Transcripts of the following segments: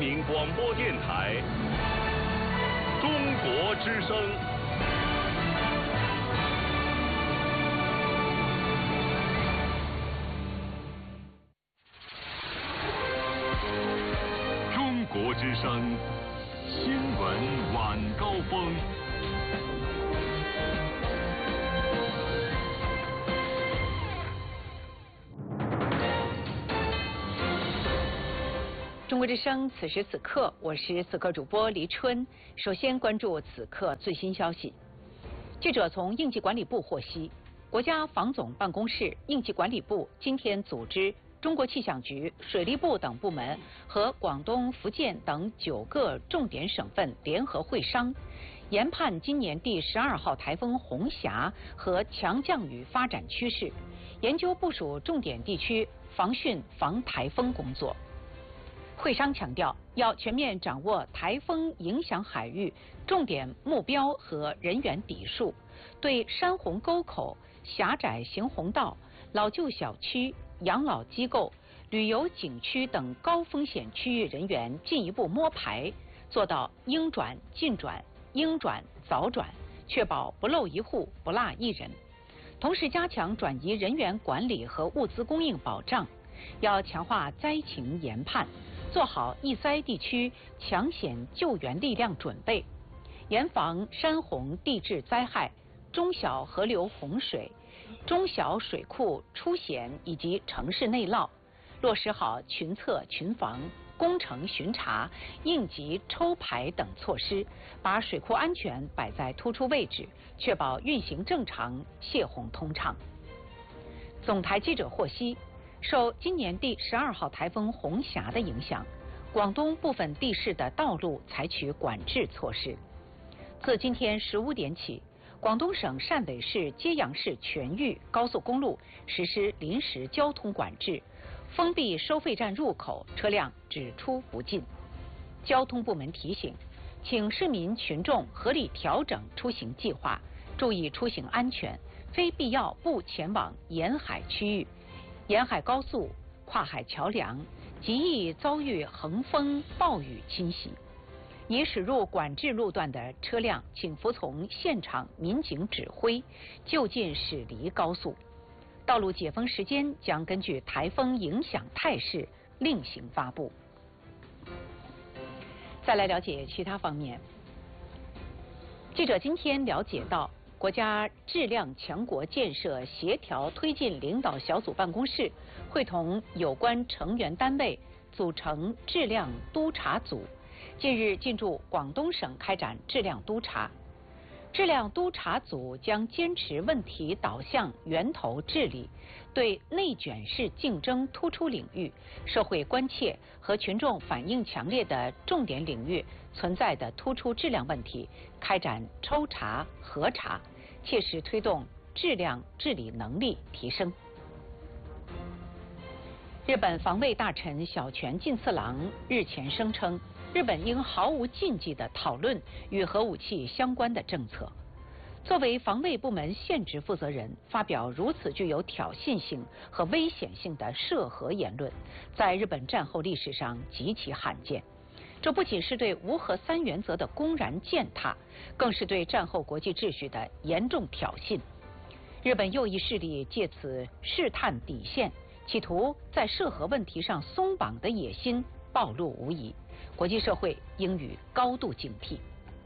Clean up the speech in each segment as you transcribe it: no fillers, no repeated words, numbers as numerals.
民广播电台中国之声。中国之声新闻晚高峰。 中国之声，此时此刻，我是此刻主播黎春。首先关注此刻最新消息。记者从应急管理部获悉，国家防总办公室、应急管理部今天组织中国气象局、水利部等部门和广东、福建等9个重点省份联合会商，研判今年第12号台风红霞和强降雨发展趋势，研究部署重点地区防汛防台风工作。会商强调，要全面掌握台风影响海域重点目标和人员底数，对山洪沟口、狭窄行洪道、老旧小区、养老机构、旅游景区等高风险区域人员进一步摸排，做到应转尽转、应转早转，确保不漏一户、不落一人。同时加强转移人员管理和物资供应保障，要强化灾情研判，做好易灾地区抢险救援力量准备，严防山洪地质灾害、中小河流洪水、中小水库出险以及城市内涝，落实好群测群防、工程巡查、应急抽排等措施，把水库安全摆在突出位置，确保运行正常、泄洪通畅。总台记者获悉，受今年第12号台风红霞的影响，广东部分地市的道路采取管制措施。自今天15点起，广东省汕尾市揭阳市全域高速公路实施临时交通管制，封闭收费站入口，车辆只出不进。交通部门提醒，请市民群众合理调整出行计划，注意出行安全，非必要不前往沿海区域、沿海高速、跨海桥梁，极易遭遇横风暴雨侵袭。已驶入管制路段的车辆，请服从现场民警指挥，就近驶离高速。道路解封时间将根据台风影响态势另行发布。再来了解其他方面。记者今天了解到，国家质量强国建设协调推进领导小组办公室会同有关成员单位组成质量督查组，近日进驻广东省开展质量督查。质量督查组将坚持问题导向源头治理，对内卷式竞争突出领域、社会关切和群众反映强烈的重点领域存在的突出质量问题开展抽查核查，切实推动质量治理能力提升。日本防卫大臣小泉进次郎日前声称，日本应毫无禁忌地讨论与核武器相关的政策。作为防卫部门现职负责人，发表如此具有挑衅性和危险性的涉核言论，在日本战后历史上极其罕见。这不仅是对无核三原则的公然践踏，更是对战后国际秩序的严重挑衅。日本右翼势力借此试探底线，企图在涉核问题上松绑的野心暴露无遗，国际社会应予高度警惕。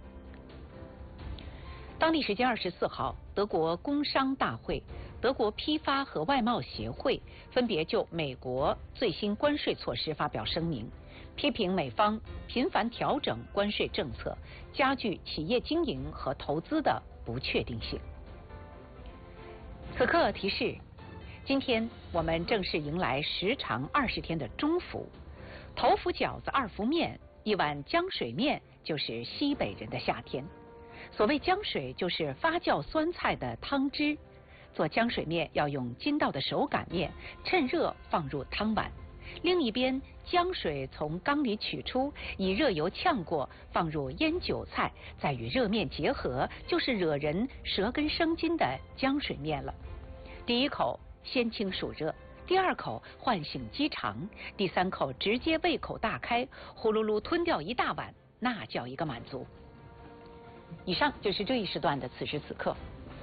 当地时间24号，德国工商大会、德国批发和外贸协会分别就美国最新关税措施发表声明，批评美方频繁调整关税政策，加剧企业经营和投资的不确定性。此刻提示，今天我们正式迎来时长20天的中伏，头伏饺子2伏面，一碗浆水面就是西北人的夏天。所谓浆水，就是发酵酸菜的汤汁。做浆水面要用筋道的手擀面，趁热放入汤碗。另一边，浆水从缸里取出，以热油呛过，放入腌韭菜，再与热面结合，就是惹人舌根生津的浆水面了。第一口鲜清暑热， 第2口唤醒饥肠，第3口直接胃口大开，呼噜噜吞掉一大碗，那叫一个满足。以上就是这一时段的此时此刻。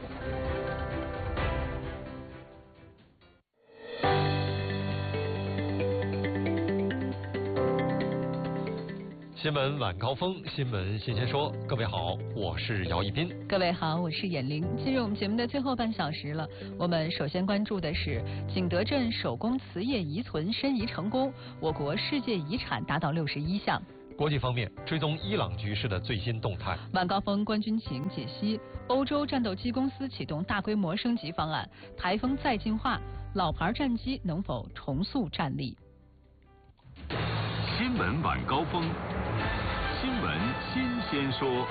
新闻晚高峰，新闻新鲜说。各位好，我是姚一斌。 各位好，我是闫玲。进入我们节目的最后半小时了，我们首先关注的是景德镇手工瓷业遗存申遗成功，我国世界遗产达到61项。 国际方面，追踪伊朗局势的最新动态。 晚高峰关军情解析，欧洲战斗机公司启动大规模升级方案，台风再进化，老牌战机能否重塑战力？ 新闻晚高峰，新闻新鲜说。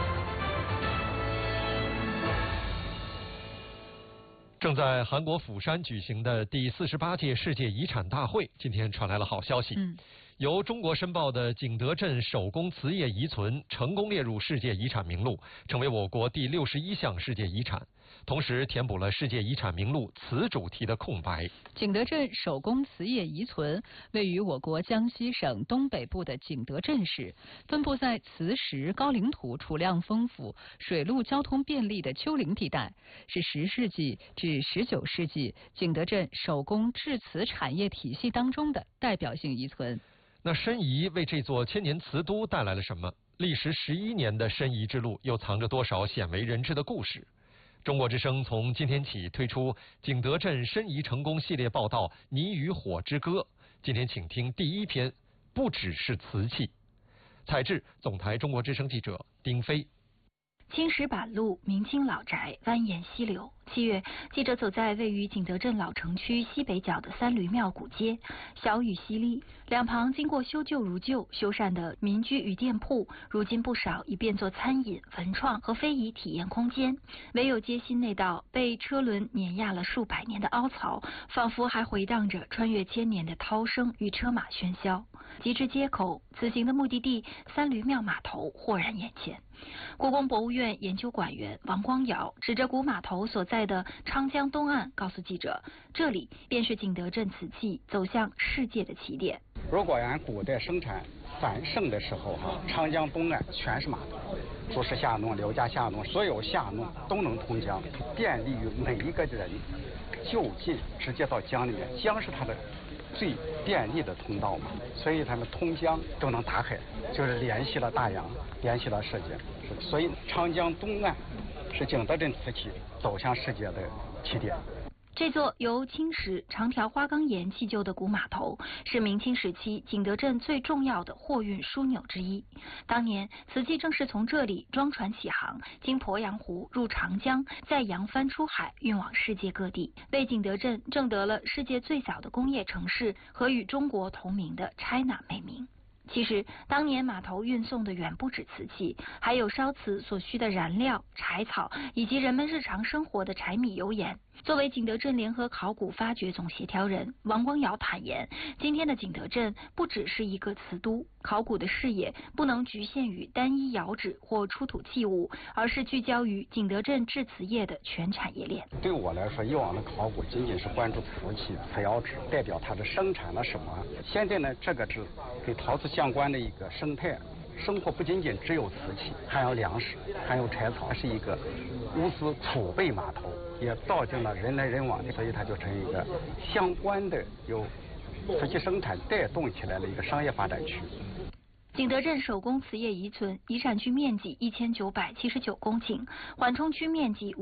正在韩国釜山举行的第48届世界遗产大会，今天传来了好消息。由中国申报的景德镇手工瓷业遗存成功列入世界遗产名录，成为我国第61项世界遗产，同时填补了世界遗产名录瓷主题的空白。 景德镇手工瓷业遗存位于我国江西省东北部的景德镇市，分布在磁石高岭土储量丰富、水陆交通便利的丘陵地带，是10世纪至19世纪景德镇手工制瓷产业体系当中的代表性遗存。 那申遗为这座千年瓷都带来了什么？历时11年的申遗之路又藏着多少鲜为人知的故事？中国之声从今天起推出景德镇申遗成功系列报道《泥与火之歌》，今天请听第1篇，不只是瓷器。采制总台中国之声记者丁飞。 青石板路，明清老宅蜿蜒溪流。7月，记者走在位于景德镇老城区西北角的三驴庙古街，小雨淅沥，两旁经过修旧如旧、修缮的民居与店铺，如今不少已变作餐饮、文创和非遗体验空间。唯有街心那道被车轮碾压了数百年的凹槽，仿佛还回荡着穿越千年的涛声与车马喧嚣。及至街口，此行的目的地三驴庙码头豁然眼前。故宫博物院研究馆员王光尧指着古码头所在的昌江东岸，告诉记者，这里便是景德镇瓷器走向世界的起点。 如果按古代生产繁盛的时候长江东岸全是码头，朱氏下弄、刘家下弄，所有下弄都能通江，便利于每一个人就近直接到江里面。江是它的最便利的通道嘛，所以他们通江都能打海，就是联系了大洋，联系了世界。所以长江东岸是景德镇瓷器走向世界的起点。 这座由青石、长条花岗岩砌就的古码头，是明清时期景德镇最重要的货运枢纽之一。当年，瓷器正是从这里装船起航，经鄱阳湖入长江，再扬帆出海，运往世界各地，为景德镇挣得了世界最小的工业城市和与中国同名的 China 美名。其实，当年码头运送的远不止瓷器，还有烧瓷所需的燃料、柴草，以及人们日常生活的柴米油盐。作为景德镇联合考古发掘总协调人，王光尧坦言，今天的景德镇不只是一个瓷都，考古的视野不能局限于单一窑址或出土器物，而是聚焦于景德镇制瓷业的全产业链。 对我来说，以往的考古仅仅是关注瓷器、瓷窑址，代表它的生产了什么。现在呢，这个是跟陶瓷相关的一个生态。生活不仅仅只有瓷器，还有粮食，还有柴草，是一个物资储备码头，也造就了人来人往的，所以它就成一个相关的由瓷器生产带动起来的一个商业发展区。 景德镇手工瓷业遗存遗产区面积1979公顷，缓冲区面积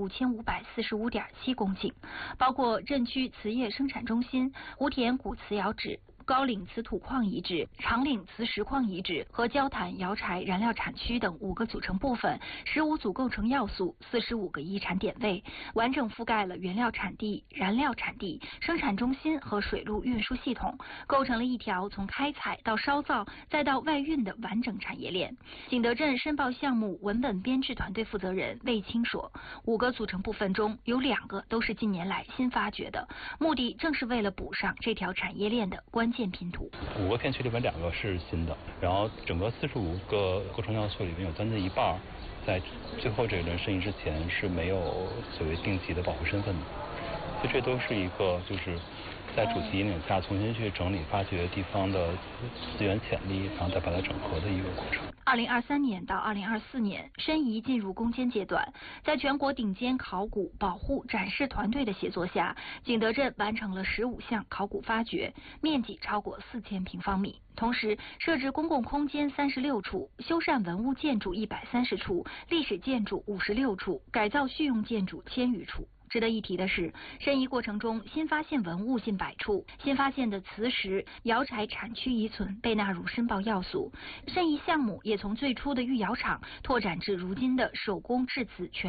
5545.7公顷，包括镇区瓷业生产中心、湖田古瓷窑址、高岭瓷土矿遗址、长岭瓷石矿遗址和焦炭窑柴燃料产区等5个组成部分，15组构成要素，45个遗产点位，完整覆盖了原料产地、燃料产地、生产中心和水路运输系统，构成了一条从开采到烧造再到外运的完整产业链。景德镇申报项目文本编制团队负责人魏青说，5个组成部分中有2个都是近年来新发掘的，目的正是为了补上这条产业链的关键拼图。 5个片区里面2个是新的，然后整个45个构成要素里面有将近一半在最后这一轮申遗之前是没有所谓定级的保护身份的，所以这都是一个就是在主题引领下重新去整理发掘地方的资源潜力，然后再把它整合的一个过程。 2023年到2024年，申遗进入攻坚阶段，在全国顶尖考古保护展示团队的协作下，景德镇完成了15项考古发掘，面积超过4000平方米。同时，设置公共空间36处，修缮文物建筑130处，历史建筑56处，改造蓄用建筑1000余处。值得一提的是，申遗过程中新发现文物近100处，新发现的磁石、窑柴产区遗存被纳入申报要素。申遗项目也从最初的御窑厂拓展至如今的手工制瓷全